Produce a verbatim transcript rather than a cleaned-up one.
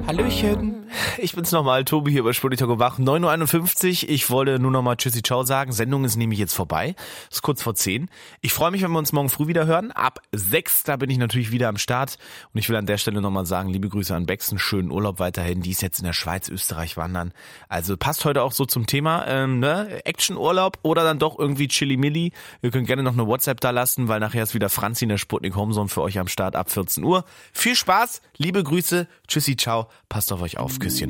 Hallöchen, ich bin's nochmal, Tobi hier bei Sputnik Talk und Wach, neun Uhr einundfünfzig. Ich wollte nur nochmal Tschüssi Ciao sagen. Sendung ist nämlich jetzt vorbei. Ist kurz vor zehn. Ich freue mich, wenn wir uns morgen früh wieder hören. Ab sechs, da bin ich natürlich wieder am Start. Und ich will an der Stelle nochmal sagen, liebe Grüße an Bex, einen schönen Urlaub weiterhin. Die ist jetzt in der Schweiz, Österreich wandern. Also passt heute auch so zum Thema, ähm, ne? Action-Urlaub oder dann doch irgendwie Chili-Milli. Ihr könnt gerne noch eine WhatsApp da lassen, weil nachher ist wieder Franzi in der Sputnik Homezone für euch am Start ab vierzehn Uhr. Viel Spaß, liebe Grüße, Tschüssi Ciao. Passt auf euch auf. Küsschen.